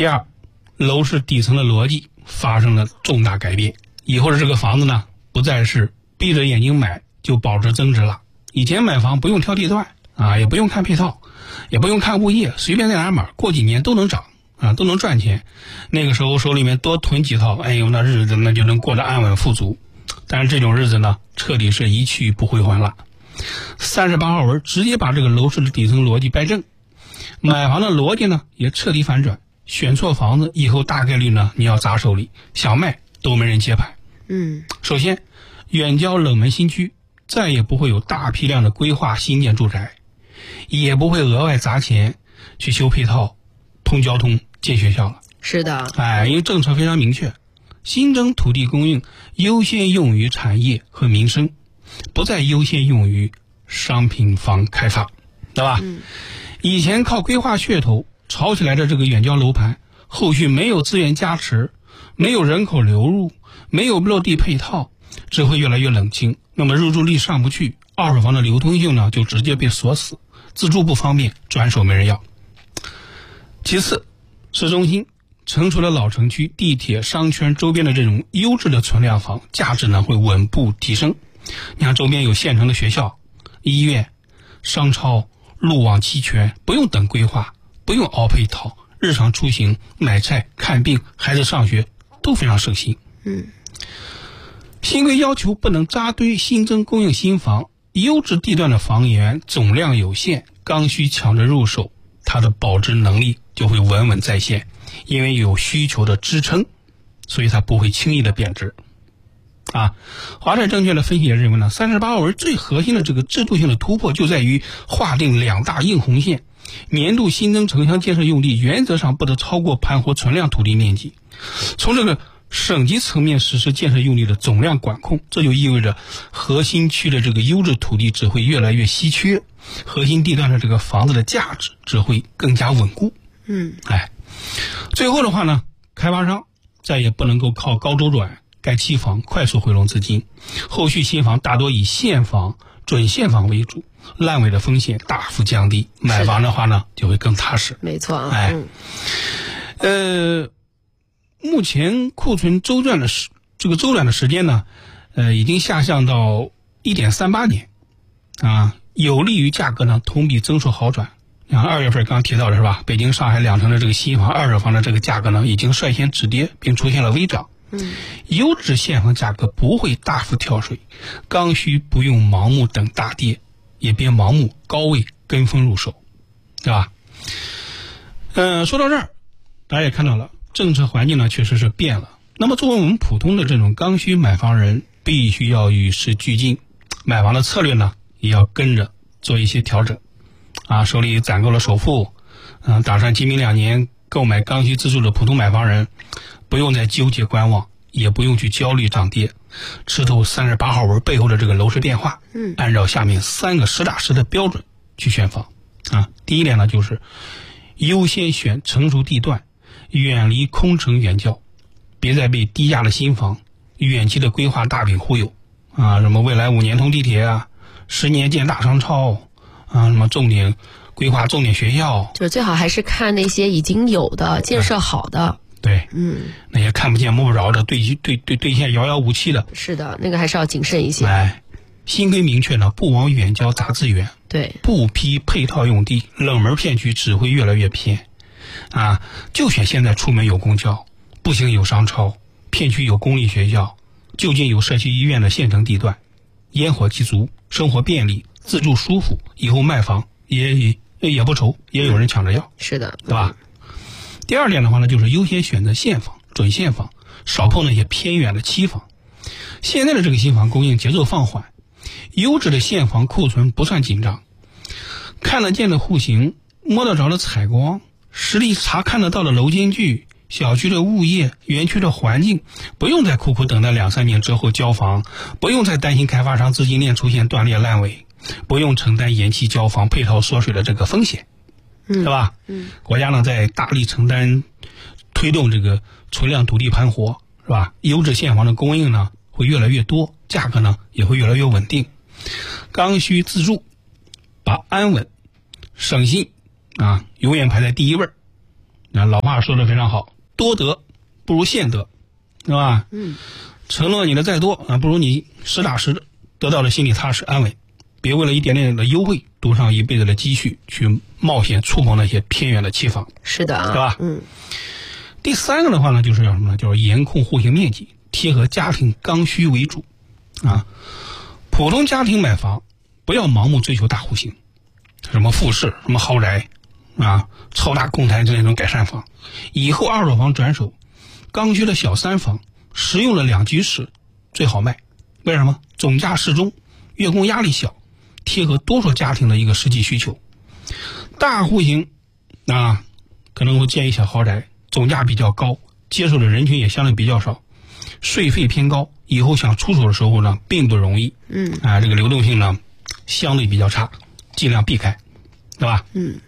第二，楼市底层的逻辑发生了重大改变，以后的这个房子呢，不再是闭着眼睛买就保值增值了。以前买房不用挑地段啊，也不用看配套，也不用看物业，随便在哪买，过几年都能涨啊，都能赚钱。那个时候手里面多囤几套，哎呦，那日子那就能过得安稳富足。但是这种日子呢，彻底是一去不回还了。38号文直接把这个楼市的底层逻辑掰正，买房的逻辑呢也彻底反转。选错房子以后，大概率呢你要砸手里，想卖都没人接盘。首先，远郊冷门新区再也不会有大批量的规划新建住宅，也不会额外砸钱去修配套、通交通、建学校了。 是的， 因为政策非常明确，新增土地供应优先用于产业和民生，不再优先用于商品房开发，对吧？以前靠规划噱头炒起来的这个远郊楼盘，后续没有资源加持，没有人口流入，没有落地配套，只会越来越冷清。那么入住率上不去，二手房的流通性呢就直接被锁死，自住不方便，转手没人要。其次，市中心成熟的老城区、地铁、商圈周边的这种优质的存量房，价值呢会稳步提升。你看周边有现成的学校、医院、商超，路网齐全，不用等规划，不用熬配套，日常出行、买菜、看病、孩子上学都非常省心。新规要求不能扎堆新增供应新房，优质地段的房源总量有限，刚需抢着入手，它的保值能力就会稳稳在线，因为有需求的支撑，所以它不会轻易的贬值。华泰证券的分析也认为呢，38号文最核心的这个制度性的突破就在于划定2大硬红线，年度新增城乡建设用地原则上不得超过盘活存量土地面积。从这个省级层面实施建设用地的总量管控，这就意味着核心区的这个优质土地只会越来越稀缺，核心地段的这个房子的价值只会更加稳固。最后的话呢，开发商再也不能够靠高周转盖期房快速回笼资金，后续新房大多以现房、准现房为主，烂尾的风险大幅降低，买房的话呢就会更踏实。 没错。 目前库存周转的时间呢，已经下降到 1.38 年，有利于价格呢同比增速好转。像2月份刚提到的是吧，北京、上海2城的这个新房、二手房的这个价格呢已经率先止跌，并出现了微涨。优质现房价格不会大幅跳水，刚需不用盲目等大跌，也别盲目高位跟风入手，对吧？说到这儿，大家也看到了，政策环境呢确实是变了。那么作为我们普通的这种刚需买房人，必须要与时俱进，买房的策略呢也要跟着做一些调整。手里攒够了首付，打算今明2年购买刚需自住的普通买房人，不用再纠结观望，也不用去焦虑涨跌，吃透38号文背后的这个楼市变化，按照下面3个实打实的标准去选房。第一点呢，就是优先选成熟地段，远离空城远郊，别再被低价的新房、远期的规划大饼忽悠什么未来5年通地铁10年建大商超什么重点规划重点学校， 就是最好还是看那些已经有的建设好的。 对，那些看不见摸不着的兑现遥遥无期的， 是的，那个还是要谨慎一些。 新规明确呢，不往远郊砸资源， 对， 不批配套用地，冷门片区只会越来越偏。就选现在出门有公交，步行有商超，片区有公立学校，就近有社区医院的县城地段，烟火气足，生活便利，自住舒服，以后卖房也不愁，也有人抢着要。 是的， 对吧？第二点的话呢，就是优先选择现房、准现房，少碰那些偏远的期房。现在的这个新房供应节奏放缓，优质的现房库存不算紧张，看得见的户型、摸得着的采光、实地查看得到的楼间距、小区的物业、园区的环境，不用再苦苦等待2-3年之后交房，不用再担心开发商资金链出现断裂烂尾，不用承担延期交房、配套缩水的这个风险。是吧？国家呢在大力承担推动这个存量土地盘活，是吧？优质现房的供应呢会越来越多，价格呢也会越来越稳定。刚需自住，把安稳、省心永远排在第一位。老话话说得非常好，多得不如现得，是吧？承诺你的再多啊，不如你实打实的得到了心里踏实安稳，别为了一点点的优惠赌上一辈子的积蓄去冒险触碰那些偏远的期房。 是的啊， 对吧？第三个的话呢，就是要什么呢？就是严控户型面积，贴合家庭刚需为主啊。普通家庭买房不要盲目追求大户型，什么复式、什么豪宅啊、超大公台之类那种改善房，以后二手房转手，刚需的小三房、实用的两居室最好卖。为什么？总价适中，月供压力小，贴合多数家庭的一个实际需求。大户型啊，可能会建议小豪宅，总价比较高，接受的人群也相对比较少，税费偏高，以后想出手的时候呢，并不容易。这个流动性呢，相对比较差，尽量避开，对吧？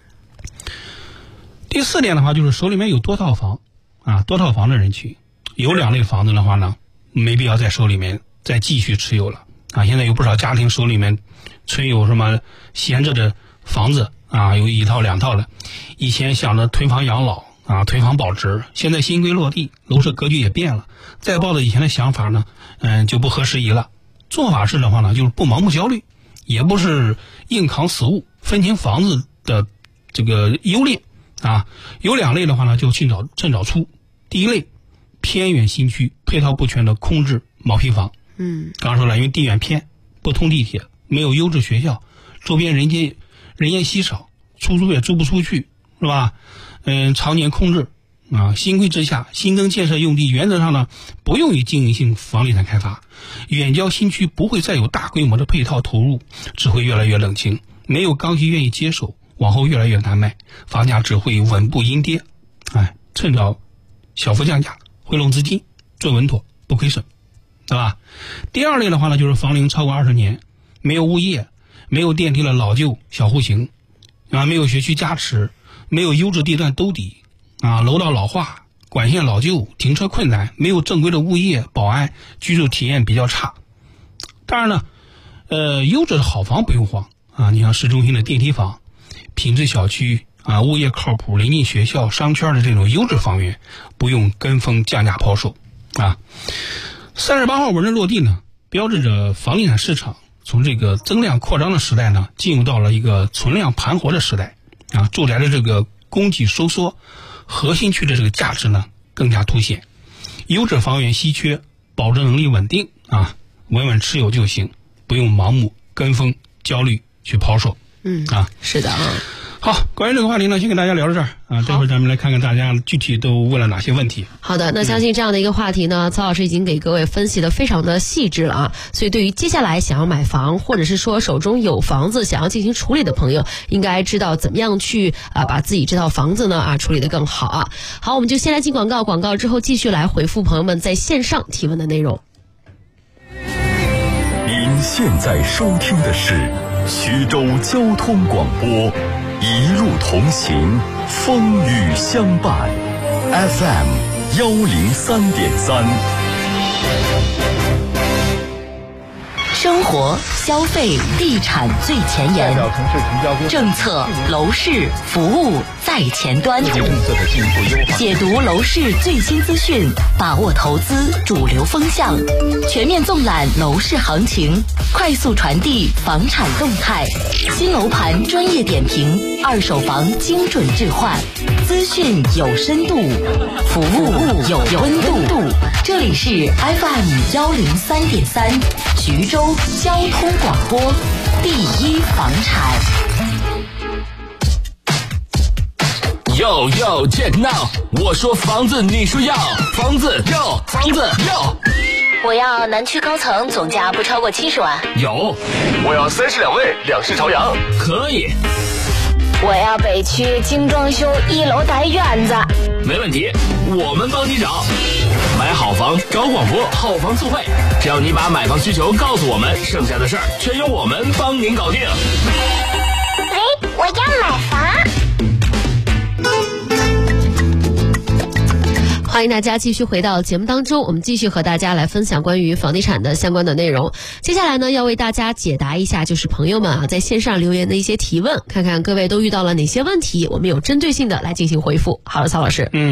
第四点的话，就是手里面有多套房啊，多套房的人群，有两类房子的话呢，没必要在手里面再继续持有了啊。现在有不少家庭手里面存有什么闲着的房子啊，有一套两套的，以前想着囤房养老啊，囤房保值，现在新规落地，楼市格局也变了，再抱着以前的想法呢，就不合时宜了。做法是的话呢，就是不盲目焦虑，也不是硬扛死物，分清房子的这个优劣啊。有两类的话呢，就趁早出。第一类，偏远新区配套不全的空置毛坯房。刚刚说了，因为地远偏，不通地铁，没有优质学校，周边人烟稀少，出租也租不出去，是吧？常年空置啊。新规之下，新增建设用地原则上呢，不用于经营性房地产开发，远郊新区不会再有大规模的配套投入，只会越来越冷清，没有刚需愿意接手，往后越来越难卖，房价只会稳步阴跌。趁早小幅降价，回笼资金，做稳妥，不亏损，对吧？第二类的话呢，就是房龄超过20年，没有物业，没有电梯的老旧小户型啊，没有学区加持，没有优质地段兜底啊，楼道老化，管线老旧，停车困难，没有正规的物业保安，居住体验比较差。当然呢，优质的好房不用慌啊，你像市中心的电梯房、品质小区啊，物业靠谱、临近学校、商圈的这种优质房源，不用跟风降价抛售啊。38号文件落地呢，标志着房地产市场从这个增量扩张的时代呢，进入到了一个存量盘活的时代啊。住宅的这个供给收缩，核心区的这个价值呢更加凸显，优质房源稀缺，保值能力稳定啊，稳稳持有就行，不用盲目跟风焦虑去抛售。 是的啊。 好，关于这个话题呢，先给大家聊到这儿啊。待会儿咱们来看看大家具体都问了哪些问题。 好的，那相信这样的一个话题呢，曹老师已经给各位分析的非常的细致了啊。所以对于接下来想要买房，或者是说手中有房子想要进行处理的朋友，应该知道怎么样去把自己这套房子呢处理得更好啊。好，我们就先来进广告，广告之后继续来回复朋友们在线上提问的内容。 您现在收听的是徐州交通广播，一路同行，风雨相伴 FM103.3。 生活、消费、地产最前沿，政策、楼市、服务在前端，解读楼市最新资讯，把握投资主流风向，全面纵览楼市行情，快速传递房产动态，新楼盘专业点评，二手房精准置换，资讯有深度，服务有温度。这里是 FM103.3 徐州交通广播，第一房产。 Yo yo check now， 我说房子你说要，房子要，房子要。 我要南区高层，总价不超过70万。 有。 我要32位两室朝阳。 可以。 我要北区精装修，1楼带院子。 没问题，我们帮你找。买好房找广播，好房促会，只要你把买房需求告诉我们，剩下的事儿全由我们帮您搞定。 喂，我要买房。 欢迎大家继续回到节目当中，我们继续和大家来分享关于房地产的相关的内容。接下来呢，要为大家解答一下就是朋友们在线上留言的一些提问，看看各位都遇到了哪些问题，我们有针对性的来进行回复。好了，曹老师。